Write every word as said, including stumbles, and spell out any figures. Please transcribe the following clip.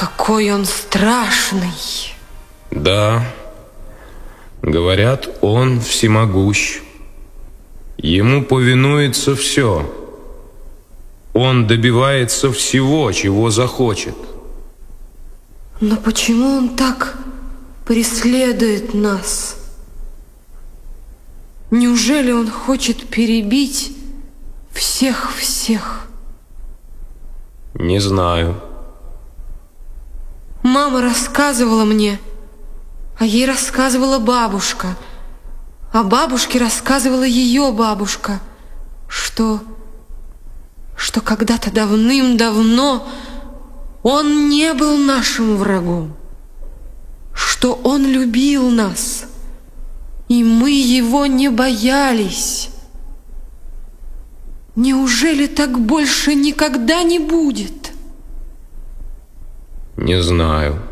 какой он страшный. Да, говорят, он всемогущ. Ему повинуется все. Он добивается всего, чего захочет. Но почему он так преследует нас? Неужели он хочет перебить всех-всех? Не знаю. Мама рассказывала мне, а ей рассказывала бабушка, а бабушке рассказывала ее бабушка, что, что когда-то давным-давно он не был нашим врагом, что он любил нас, и мы его не боялись. Неужели так больше никогда не будет? Не знаю.